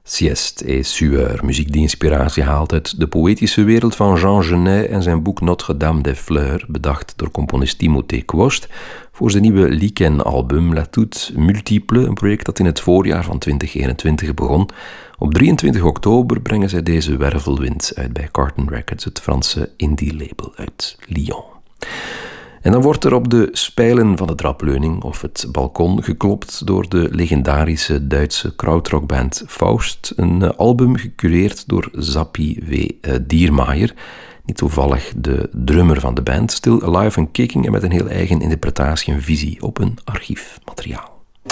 Sieste et Sueur, muziek die inspiratie haalt uit de poëtische wereld van Jean Genet en zijn boek Notre-Dame des Fleurs, bedacht door componist Timothée Quost voor zijn nieuwe Lichen-album La Toute Multiple, een project dat in het voorjaar van 2021 begon. Op 23 oktober brengen zij deze wervelwind uit bij Carton Records, het Franse indie-label uit Lyon. En dan wordt er op de spijlen van de trapleuning of het balkon geklopt door de legendarische Duitse krautrockband Faust. Een album gecureerd door Zappi W. Diermaier. Niet toevallig de drummer van de band. Still alive and kicking en met een heel eigen interpretatie en visie op een archiefmateriaal.